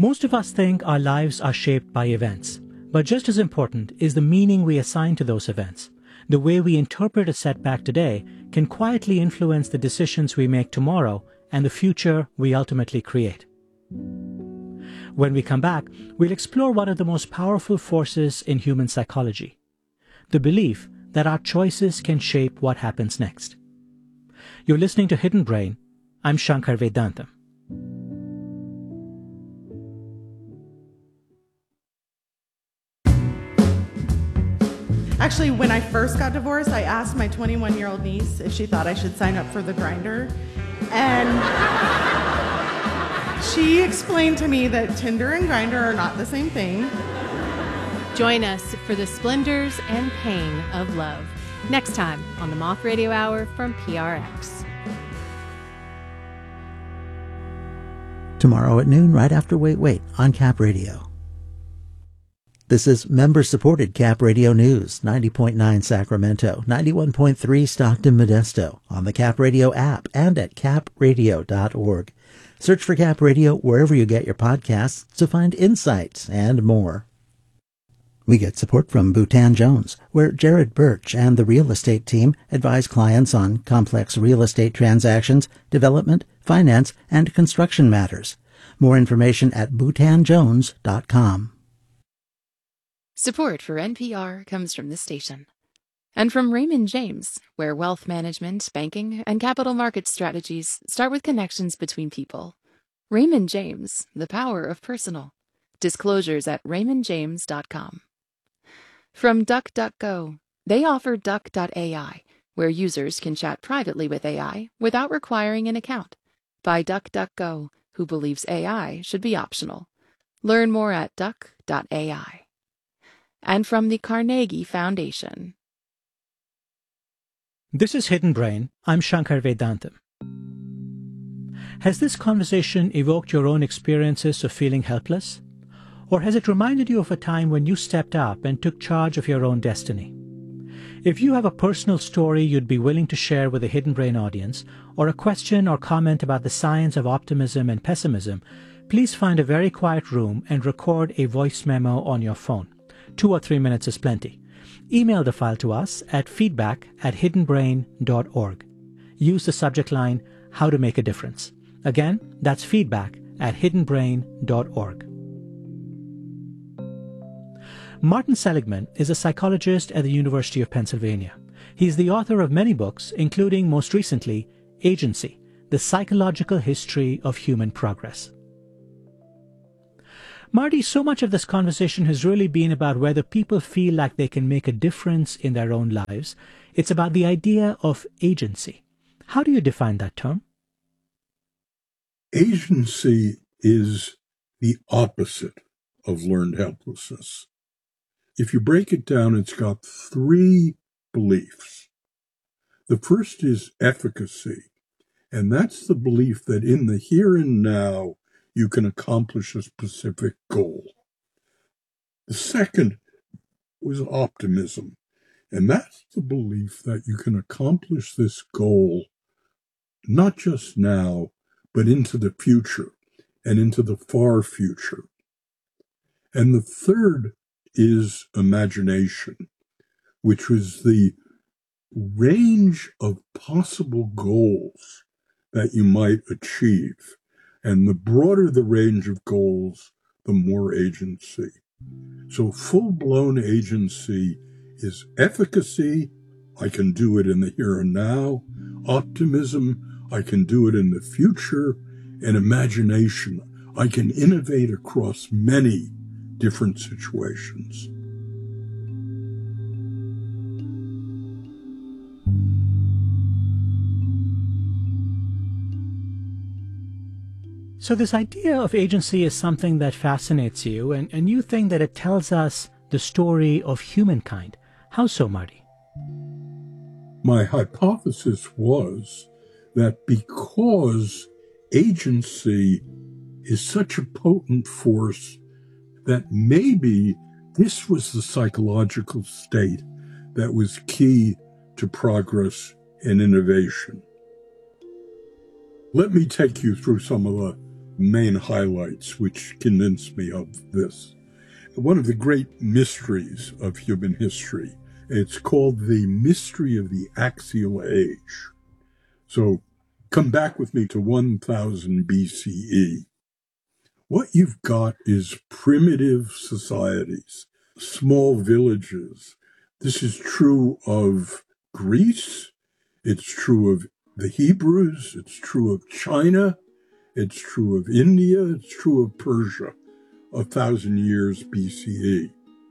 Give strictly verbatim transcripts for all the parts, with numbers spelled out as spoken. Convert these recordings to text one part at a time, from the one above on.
Most of us think our lives are shaped by events, but just as important is the meaning we assign to those events. The way we interpret a setback today can quietly influence the decisions we make tomorrow and the future we ultimately create. When we come back, we'll explore one of the most powerful forces in human psychology, the belief that our choices can shape what happens next. You're listening to Hidden Brain. I'm Shankar Vedantam. Actually, when I first got divorced, I asked my twenty-one-year-old niece if she thought I should sign up for the Grindr. And she explained to me that Tinder and Grindr are not the same thing. Join us for the splendors and pain of love next time on the Moth Radio Hour from P R X. Tomorrow at noon, right after Wait Wait on Cap Radio. This is member-supported Cap Radio News, ninety point nine Sacramento, ninety-one point three Stockton Modesto, on the Cap Radio app and at cap radio dot org. Search for Cap Radio wherever you get your podcasts to find insights and more. We get support from Bhutan Jones, where Jared Birch and the real estate team advise clients on complex real estate transactions, development, finance, and construction matters. More information at bhutan jones dot com. Support for N P R comes from this station. And from Raymond James, where wealth management, banking, and capital market strategies start with connections between people. Raymond James, the power of personal. Disclosures at raymond james dot com. From DuckDuckGo, they offer duck dot A I, where users can chat privately with A I without requiring an account. By DuckDuckGo, who believes A I should be optional. Learn more at duck dot A I. And from the Carnegie Foundation. This is Hidden Brain. I'm Shankar Vedantam. Has this conversation evoked your own experiences of feeling helpless? Or has it reminded you of a time when you stepped up and took charge of your own destiny? If you have a personal story you'd be willing to share with the Hidden Brain audience, or a question or comment about the science of optimism and pessimism, please find a very quiet room and record a voice memo on your phone. Two or three minutes is plenty. Email the file to us at feedback at hidden brain dot org. Use the subject line, How to Make a Difference. Again, that's feedback at hidden brain dot org. Martin Seligman is a psychologist at the University of Pennsylvania. He's the author of many books, including, most recently, Agency, The Psychological History of Human Progress. Marty, so much of this conversation has really been about whether people feel like they can make a difference in their own lives. It's about the idea of agency. How do you define that term? Agency is the opposite of learned helplessness. If you break it down, it's got three beliefs. The first is efficacy, and that's the belief that in the here and now, you can accomplish a specific goal. The second was optimism, and that's the belief that you can accomplish this goal not just now, but into the future and into the far future. And the third is imagination, which was the range of possible goals that you might achieve. And the broader the range of goals, the more agency. So full-blown agency is efficacy, I can do it in the here and now, optimism, I can do it in the future, and imagination, I can innovate across many different situations. So this idea of agency is something that fascinates you, and, and you think that it tells us the story of humankind. How so, Marty? My hypothesis was that because agency is such a potent force, that maybe this was the psychological state that was key to progress and innovation. Let me take you through some of the main highlights which convinced me of this. One of the great mysteries of human history, it's called the mystery of the axial age. So come back with me to one thousand B C E. What you've got is primitive societies, small villages. This is true of Greece. It's true of the Hebrews. It's true of China. It's true of India. It's true of Persia, a thousand years B C E.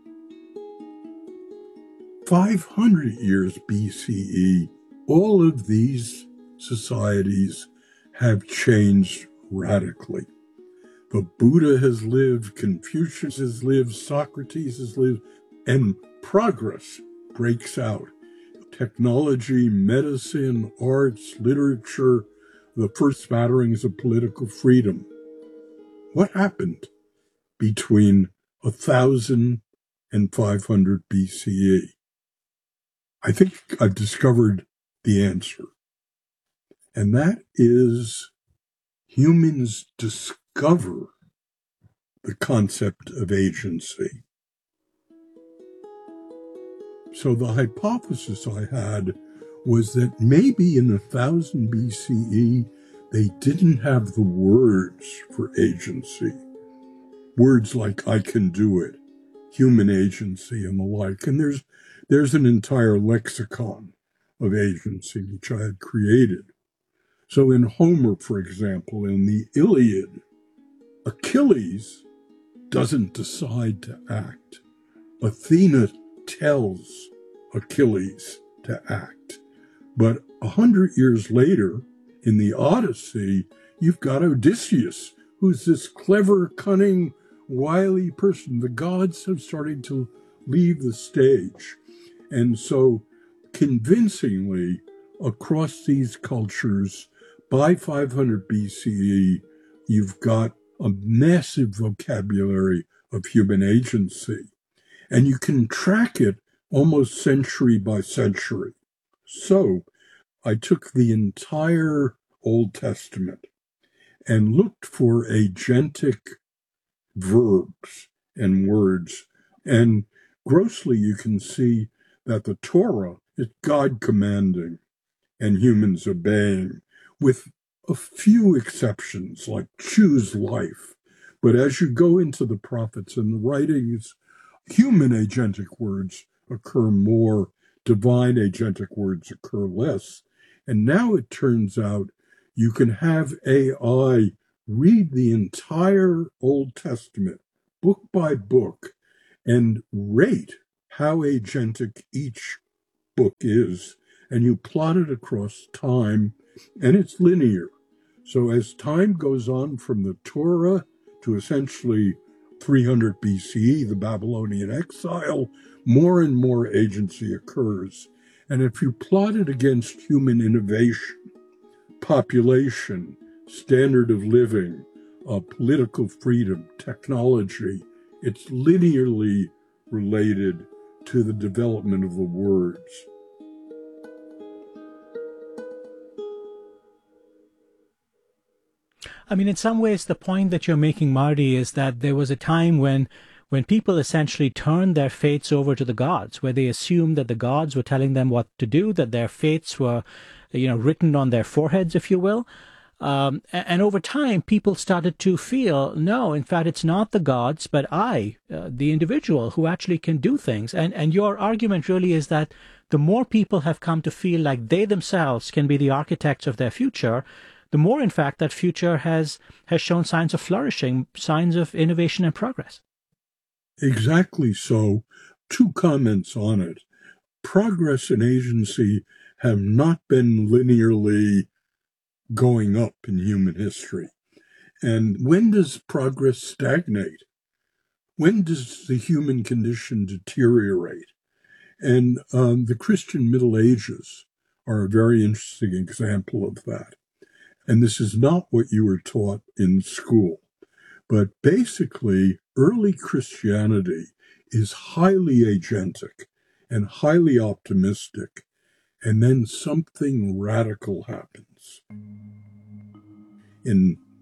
five hundred years B C E, all of these societies have changed radically. The Buddha has lived, Confucius has lived, Socrates has lived, and progress breaks out. Technology, medicine, arts, literature, the first smatterings of political freedom. What happened between one thousand and five hundred B C E? I think I've discovered the answer. And that is humans discover the concept of agency. So the hypothesis I had was that maybe in one thousand B C E, they didn't have the words for agency. Words like I can do it, human agency, and the like. And there's there's an entire lexicon of agency which I had created. So in Homer, for example, in the Iliad, Achilles doesn't decide to act. Athena tells Achilles to act. But a hundred years later, in the Odyssey, you've got Odysseus, who's this clever, cunning, wily person. The gods have started to leave the stage. And so convincingly, across these cultures, by five hundred B C E, you've got a massive vocabulary of human agency. And you can track it almost century by century. So I took the entire Old Testament and looked for agentic verbs and words. And grossly, you can see that the Torah is God commanding and humans obeying, with a few exceptions, like choose life. But as you go into the prophets and the writings, human agentic words occur more, divine agentic words occur less. And now it turns out you can have A I read the entire Old Testament, book by book, and rate how agentic each book is. And you plot it across time, and it's linear. So as time goes on from the Torah to essentially three hundred B C E, the Babylonian exile, more and more agency occurs. And if you plot it against human innovation, population, standard of living, uh, political freedom, technology, it's linearly related to the development of the words. I mean, in some ways, the point that you're making, Marty, is that there was a time when when people essentially turned their fates over to the gods, where they assumed that the gods were telling them what to do, that their fates were, you know, written on their foreheads, if you will. Um, and, and over time, people started to feel, no, in fact, it's not the gods, but I, uh, the individual, who actually can do things. And, and your argument really is that the more people have come to feel like they themselves can be the architects of their future, the more, in fact, that future has has shown signs of flourishing, signs of innovation and progress. Exactly so. Two comments on it. Progress and agency have not been linearly going up in human history. And when does progress stagnate? When does the human condition deteriorate? And um, the Christian Middle Ages are a very interesting example of that. And this is not what you were taught in school. But basically, early Christianity is highly agentic and highly optimistic. And then something radical happens. In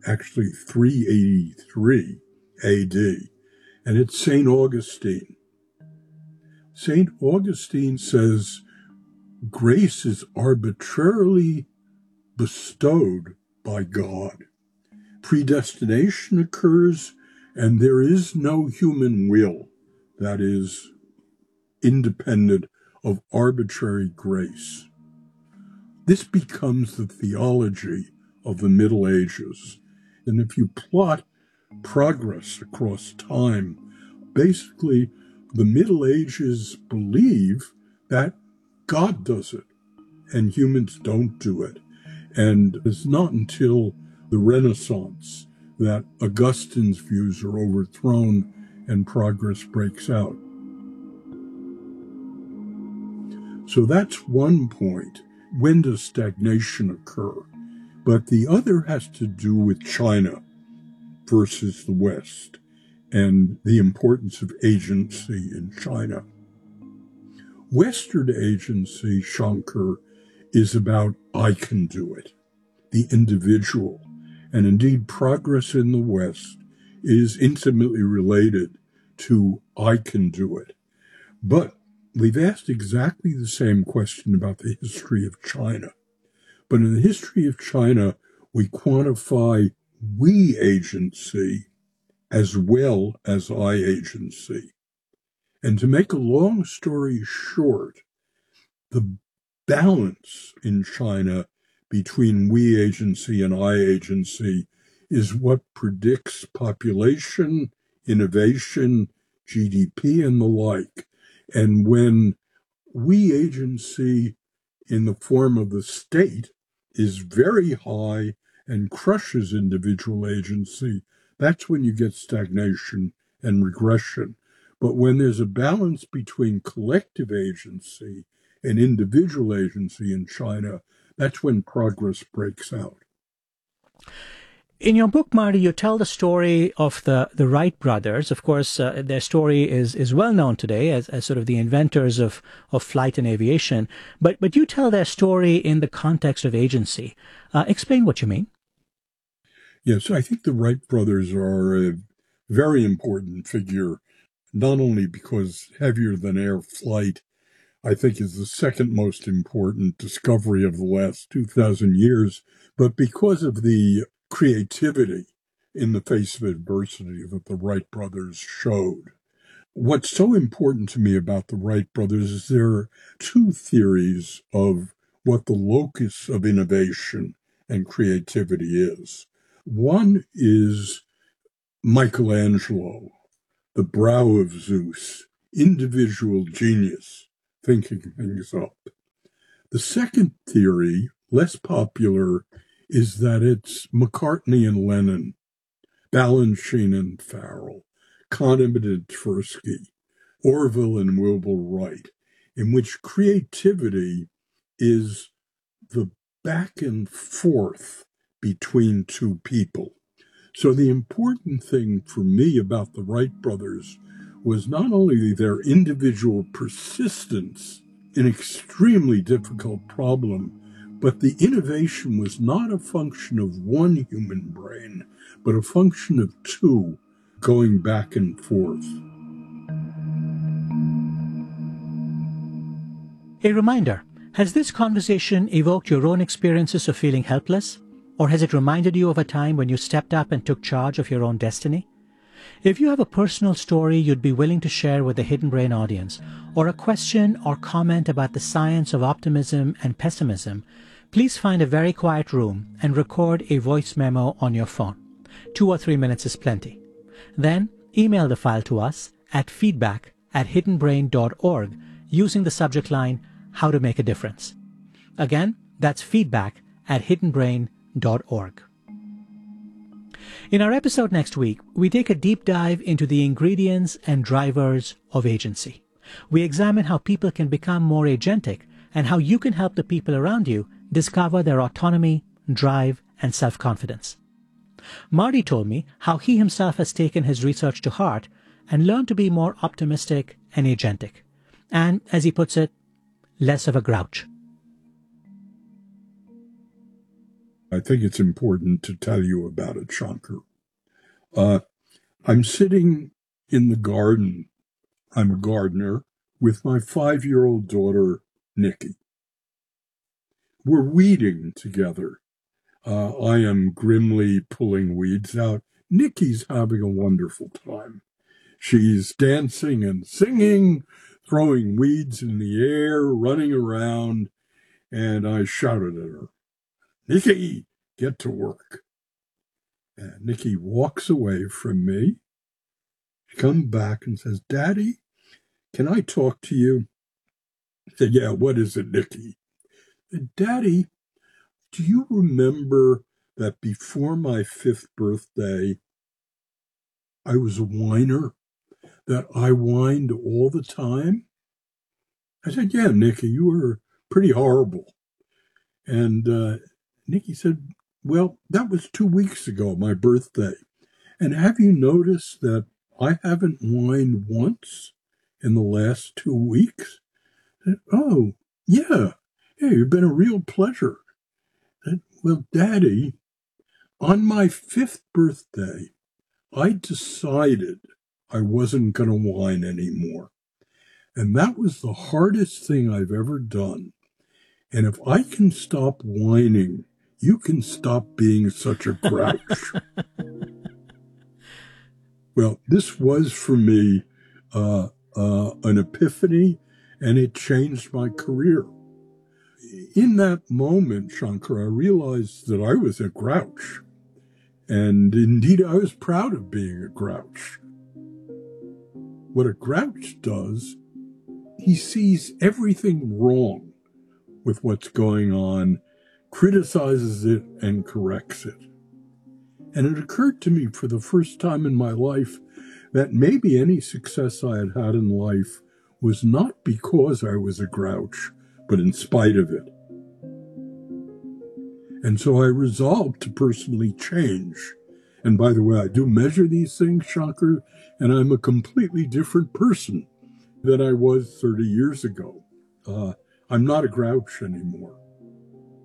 actually three eighty-three A D, and it's Saint Augustine. Saint Augustine says grace is arbitrarily bestowed by God. Predestination occurs, and there is no human will that is independent of arbitrary grace. This becomes the theology of the Middle Ages. And if you plot progress across time, basically the Middle Ages believe that God does it and humans don't do it. And it's not until the Renaissance that Augustine's views are overthrown and progress breaks out. So that's one point. When does stagnation occur? But the other has to do with China versus the West and the importance of agency in China. Western agency, Shankar, is about I can do it, the individual. And indeed, progress in the West is intimately related to I can do it. But we've asked exactly the same question about the history of China. But in the history of China, we quantify we agency as well as I agency. And to make a long story short, the balance in China between we agency and I agency is what predicts population, innovation, G D P, and the like. And when we agency in the form of the state is very high and crushes individual agency, that's when you get stagnation and regression. But when there's a balance between collective agency and individual agency in China, that's when progress breaks out. In your book, Marty, you tell the story of the, the Wright brothers. Of course, uh, their story is, is well known today as, as sort of the inventors of, of flight and aviation. But, but you tell their story in the context of agency. Uh, explain what you mean. Yes, I think the Wright brothers are a very important figure, not only because heavier than air flight, I think, is the second most important discovery of the last two thousand years, but because of the creativity in the face of adversity that the Wright brothers showed. What's so important to me about the Wright brothers is there are two theories of what the locus of innovation and creativity is. One is Michelangelo, the brow of Zeus, individual genius, thinking things up. The second theory, less popular, is that it's McCartney and Lennon, Balanchine and Farrell, Kahneman and Tversky, Orville and Wilbur Wright, in which creativity is the back and forth between two people. So the important thing for me about the Wright brothers was not only their individual persistence in an extremely difficult problem, but the innovation was not a function of one human brain, but a function of two going back and forth. A reminder, has this conversation evoked your own experiences of feeling helpless? Or has it reminded you of a time when you stepped up and took charge of your own destiny? If you have a personal story you'd be willing to share with the Hidden Brain audience, or a question or comment about the science of optimism and pessimism, please find a very quiet room and record a voice memo on your phone. Two or three minutes is plenty. Then email the file to us at feedback at hidden brain dot org using the subject line, How to Make a Difference. Again, that's feedback at hidden brain dot org. In our episode next week, we take a deep dive into the ingredients and drivers of agency. We examine how people can become more agentic and how you can help the people around you discover their autonomy, drive, and self-confidence. Marty told me how he himself has taken his research to heart and learned to be more optimistic and agentic. And, as he puts it, less of a grouch. I think it's important to tell you about it, Shankar. Uh, I'm sitting in the garden. I'm a gardener with my five-year-old daughter, Nikki. We're weeding together. Uh, I am grimly pulling weeds out. Nikki's having a wonderful time. She's dancing and singing, throwing weeds in the air, running around, and I shouted at her, "Nikki, get to work." And Nikki walks away from me. She comes back and says, "Daddy, can I talk to you?" I said, "Yeah, what is it, Nikki?" I said, "Daddy, do you remember that before my fifth birthday, I was a whiner, that I whined all the time?" I said, "Yeah, Nikki, you were pretty horrible." And uh, Nikki said, "Well, that was two weeks ago, my birthday. And have you noticed that I haven't whined once in the last two weeks?" I said, "Oh, yeah, yeah, you've been a real pleasure." I said, "Well, Daddy, on my fifth birthday, I decided I wasn't going to whine anymore. And that was the hardest thing I've ever done. And if I can stop whining, you can stop being such a grouch." Well, this was for me uh, uh, an epiphany, and it changed my career. In that moment, Shankar, I realized that I was a grouch. And indeed, I was proud of being a grouch. What a grouch does, he sees everything wrong with what's going on, criticizes it, and corrects it. And it occurred to me for the first time in my life that maybe any success I had had in life was not because I was a grouch, but in spite of it. And so I resolved to personally change. And by the way, I do measure these things, Shankar, and I'm a completely different person than I was thirty years ago. Uh, I'm not a grouch anymore.